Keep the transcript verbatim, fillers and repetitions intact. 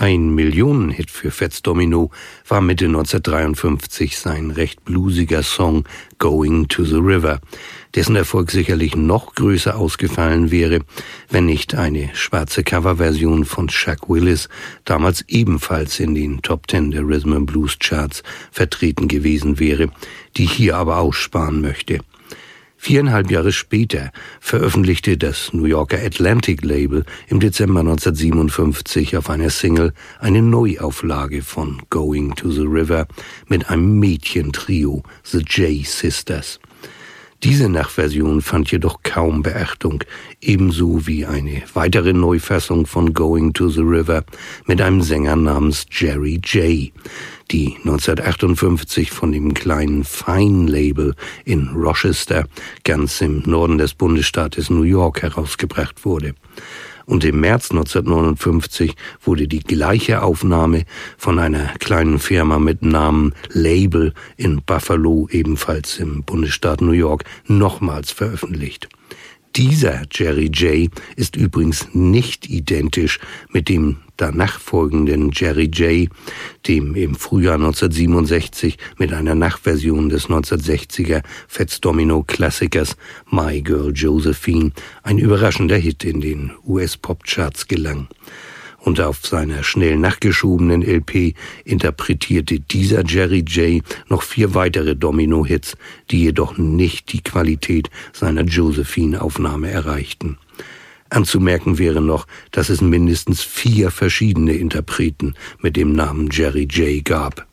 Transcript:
Ein Millionenhit für Fats Domino war Mitte neunzehnhundertdreiundfünfzig sein recht bluesiger Song Going to the River, dessen Erfolg sicherlich noch größer ausgefallen wäre, wenn nicht eine schwarze Coverversion von Chuck Willis damals ebenfalls in den Top Ten der Rhythm and Blues Charts vertreten gewesen wäre, die ich hier aber aussparen möchte. Viereinhalb Jahre später veröffentlichte das New Yorker Atlantic Label im Dezember neunzehnhundertsiebenundfünfzig auf einer Single eine Neuauflage von Going to the River mit einem Mädchentrio, The J Sisters. Diese Nachversion fand jedoch kaum Beachtung, ebenso wie eine weitere Neufassung von Going to the River mit einem Sänger namens Jerry J, die neunzehnhundertachtundfünfzig von dem kleinen Fine-Label in Rochester, ganz im Norden des Bundesstaates New York, herausgebracht wurde. Und im März neunzehnhundertneunundfünfzig wurde die gleiche Aufnahme von einer kleinen Firma mit Namen Label in Buffalo, ebenfalls im Bundesstaat New York, nochmals veröffentlicht. Dieser Jerry J ist übrigens nicht identisch mit dem danach folgenden Jerry J, dem im Frühjahr neunzehnhundertsiebenundsechzig mit einer Nachversion des neunzehnhundertsechziger Fats Domino Klassikers My Girl Josephine ein überraschender Hit in den U S-Pop-Charts gelang. Und auf seiner schnell nachgeschobenen L P interpretierte dieser Jerry J noch vier weitere Domino-Hits, die jedoch nicht die Qualität seiner Josephine-Aufnahme erreichten. Anzumerken wäre noch, dass es mindestens vier verschiedene Interpreten mit dem Namen Jerry J gab.